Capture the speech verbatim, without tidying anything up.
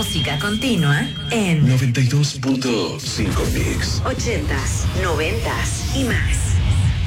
música continua en noventa y dos punto cinco Mix. ochentas, noventas y más.